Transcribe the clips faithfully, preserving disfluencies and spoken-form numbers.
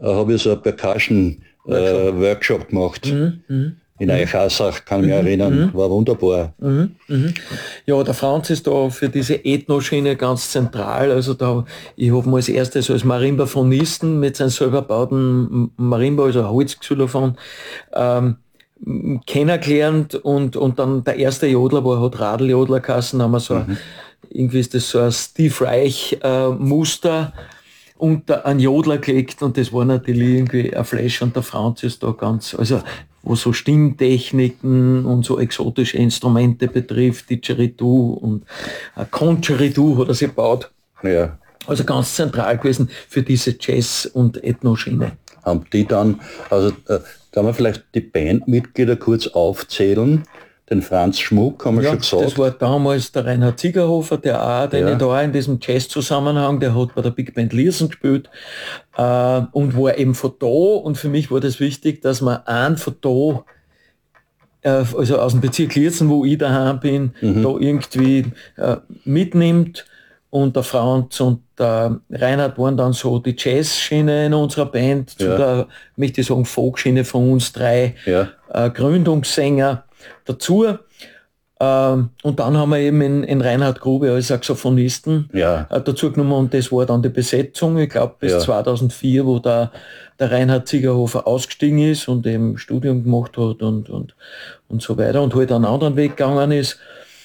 habe ich so einen Percussion-Workshop äh, gemacht. Mhm, mh. In Eichassach, kann ich mich mhm, erinnern, war wunderbar. Mhm, mh. Ja, der Franz ist da für diese Ethno-Schiene ganz zentral. Also da, ich habe mal als erstes als Marimbaphonisten mit seinem selber bauten Marimba, also Holzxylophon, ähm, kennengelernt und, und dann der erste Jodler, wo er hat Radljodler geheißen, haben wir so, mhm. irgendwie ist das so ein Steve Reich äh, Muster unter einen Jodler gelegt und das war natürlich irgendwie ein Flash und der Franz ist da ganz, also wo so Stimmtechniken und so exotische Instrumente betrifft, Didgeridoo und äh, Concheridoo hat er sie gebaut. Ja. Also ganz zentral gewesen für diese Jazz- und Ethno-Schiene. Haben die dann, also äh, da wir vielleicht die Bandmitglieder kurz aufzählen, den Franz Schmuck haben wir ja, schon gesagt. Das war damals der Reinhard Ziegerhofer, der auch, den ja. ich da in diesem Jazz-Zusammenhang, der hat bei der Big Band Liersen gespielt äh, und war eben von da, und für mich war das wichtig, dass man einen von da, äh, also aus dem Bezirk Liersen, wo ich daheim bin, mhm. da irgendwie äh, mitnimmt. Und der Franz und der Reinhard waren dann so die Jazz-Schiene in unserer Band, ja. zu der, möchte ich sagen, Folk-Schiene von uns drei ja. äh, Gründungssänger dazu. Ähm, und dann haben wir eben in, in Reinhard Grube als Saxophonisten ja. äh, dazu genommen, und das war dann die Besetzung, ich glaube bis ja. zweitausendvier, wo der, der Reinhard Ziegerhofer ausgestiegen ist und eben Studium gemacht hat und, und, und so weiter und halt einen anderen Weg gegangen ist.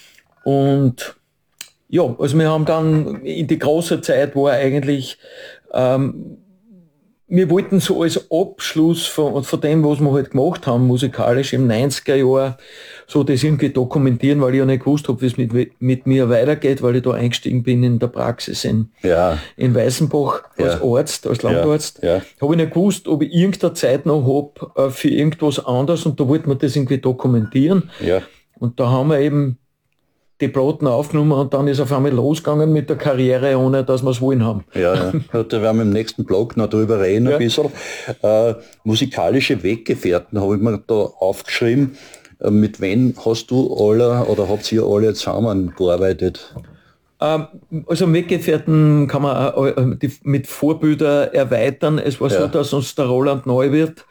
Und ja, also wir haben dann in die große Zeit war eigentlich, ähm, wir wollten so als Abschluss von, von dem, was wir halt gemacht haben, musikalisch im neunziger Jahr, so das irgendwie dokumentieren, weil ich ja nicht gewusst habe, wie es mit, mit mir weitergeht, weil ich da eingestiegen bin in der Praxis in, ja. in Weißenbach als ja. Arzt, als Landarzt. Ja. Ja. Habe ich nicht gewusst, ob ich irgendeine Zeit noch habe äh, für irgendwas anderes, und da wollten wir das irgendwie dokumentieren. Ja. Und da haben wir eben die Platten aufgenommen und dann ist auf einmal losgegangen mit der Karriere, ohne dass wir es wollen haben. Ja, ja, da werden wir im nächsten Blog noch drüber reden ja. ein bisschen. Äh, musikalische Weggefährten habe ich mir da aufgeschrieben. Äh, mit wem hast du alle oder habt ihr alle zusammengearbeitet? Ähm, also Weggefährten kann man auch, äh, die, mit Vorbilder erweitern. Es war ja. so, dass uns der Roland Neuwirth,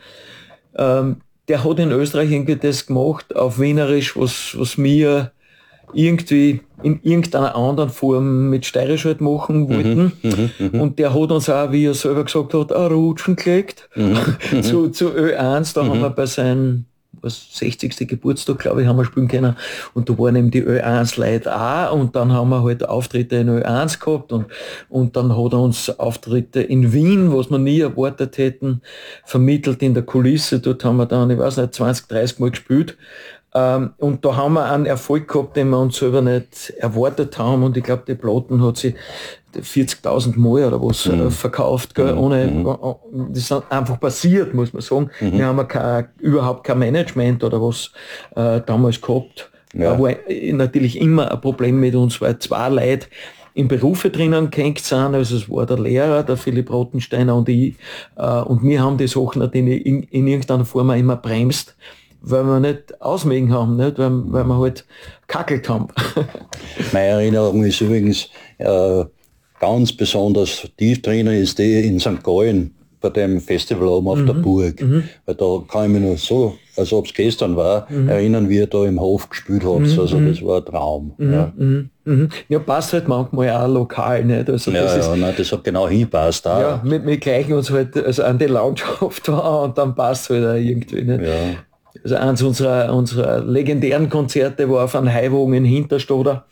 ähm, der hat in Österreich irgendwie das gemacht, auf Wienerisch, was, was mir irgendwie in irgendeiner anderen Form mit Steirisch halt machen wollten. Mhm, mh, und der hat uns auch, wie er selber gesagt hat, ein Rutschen gelegt mhm, zu, zu Ö eins. Da mhm. haben wir bei seinem was, sechzigsten Geburtstag, glaube ich, haben wir spielen können. Und da waren eben die Ö eins Leute auch. Und dann haben wir halt Auftritte in Ö eins gehabt. Und, und dann hat er uns Auftritte in Wien, was wir nie erwartet hätten, vermittelt in der Kulisse. Dort haben wir dann, ich weiß nicht, zwanzig, dreißig Mal gespielt. Ähm, und da haben wir einen Erfolg gehabt, den wir uns selber nicht erwartet haben, und ich glaube, die Platten hat sie vierzigtausend Mal oder was mhm. äh, verkauft, gell? Ohne, mhm. das ist einfach passiert, muss man sagen. Mhm. Wir haben kein, überhaupt kein Management oder was äh, damals gehabt. Ja. Aber natürlich immer ein Problem mit uns, weil zwei Leute in Berufe drinnen gehängt sind, also es war der Lehrer, der Philipp Rottensteiner und ich, äh, und wir haben die Sachen natürlich in, in irgendeiner Form immer bremst, weil wir nicht ausmägen haben, nicht? Weil, weil wir halt kackelt haben. Meine Erinnerung ist übrigens äh, ganz besonders tief drinnen, ist die in Sankt Gallen bei dem Festival oben auf mhm. der Burg. Mhm. Weil da kann ich mich noch so, als ob es gestern war, mhm. erinnern, wie ihr da im Hof gespielt habt. Mhm. Also das war ein Traum. Mhm. Ja. Mhm. Mhm. Ja, passt halt manchmal auch lokal, nicht? Also ja, das, ja, ist, nein, das hat genau hingepasst. Auch. Ja, wir, wir gleichen uns halt also an die Landschaft an und dann passt halt auch irgendwie, nicht? Ja. Also eins unserer, unserer legendären Konzerte war auf einem Heuwagen in Hinterstoder.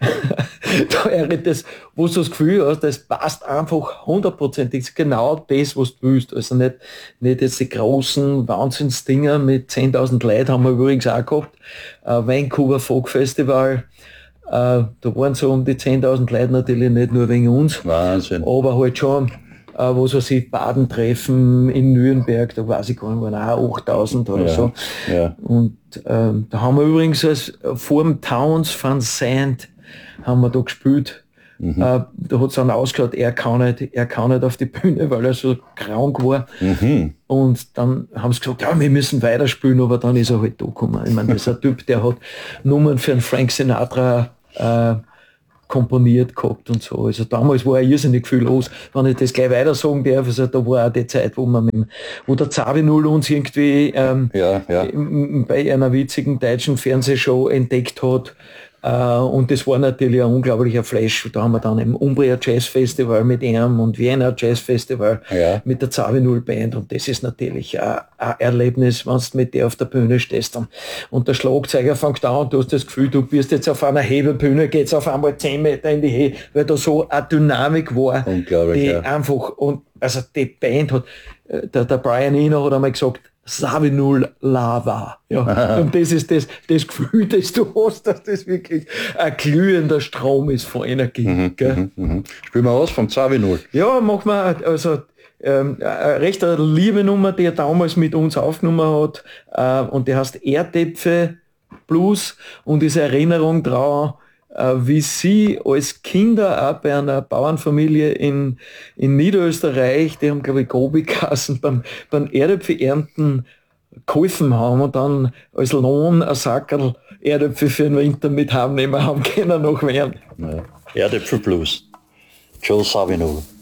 Da wäre das, wo du das Gefühl hast, das passt einfach hundertprozentig, genau das, was du willst. Also nicht, nicht jetzt die großen Wahnsinnsdinger mit zehntausend Leuten, haben wir übrigens auch gehabt. Uh, Vancouver Folk Festival, uh, da waren so um die zehntausend Leute, natürlich nicht nur wegen uns. Wahnsinn. Aber halt schon, Uh, wo so sich Baden treffen in Nürnberg, da weiß ich gar nicht, waren auch achttausend oder ja, so. Ja. Und ähm, da haben wir übrigens als vor dem Towns van Sant haben wir da gespielt. Mhm. Uh, da hat es dann ausgeschaut, er kann nicht, er kann nicht auf die Bühne, weil er so krank war. Mhm. Und dann haben sie gesagt, ja, wir müssen weiterspielen, aber dann ist er halt da gekommen. Ich meine, das ist ein Typ, der hat Nummern für einen Frank Sinatra äh, komponiert gehabt und so. Also damals war ja irrsinnig viel los, wenn ich das gleich weiter sagen darf. Also da war auch die Zeit, wo man mit dem, wo der Zawinul uns irgendwie ähm, ja, ja. bei einer witzigen deutschen Fernsehshow entdeckt hat. Uh, und das war natürlich ein unglaublicher Flash. Da haben wir dann im Umbria Jazz Festival mit ihm und Vienna Jazz Festival ja. mit der Zawinul Band. Und das ist natürlich ein, ein Erlebnis, wenn du mit der auf der Bühne stehst. Und, und der Schlagzeuger fängt an und du hast das Gefühl, du bist jetzt auf einer Hebebühne, geht's auf einmal zehn Meter in die Höhe, weil da so eine Dynamik war, die ja. einfach, und also die Band hat, der, der Brian Eno hat einmal gesagt, Zawinul Lava. Ja. Und das ist das, das Gefühl, das du hast, dass das wirklich ein glühender Strom ist von Energie. Mhm, gell? Mhm, Spielen wir aus vom Zawinul. Ja, machen wir, also ähm, eine recht eine liebe Nummer, die er damals mit uns aufgenommen hat, äh, und die heißt Erdäpfe Blues und ist eine Erinnerung daran, wie sie als Kinder auch bei einer Bauernfamilie in, in Niederösterreich, die haben glaube ich Grobikassen beim, beim Erdäpfelernten geholfen haben und dann als Lohn ein Sackerl Erdäpfel für den Winter mit heimnehmen haben können nach Wern. Ja. Erdäpfelblues. Joe Zawinul.